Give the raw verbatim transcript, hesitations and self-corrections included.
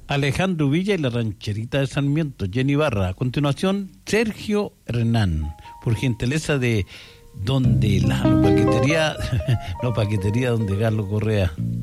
Alejandro Villa y la rancherita de Sarmiento, Jenny Barra. A continuación, Sergio Hernán, por gentileza de donde la no, paquetería, no paquetería donde Carlos Correa.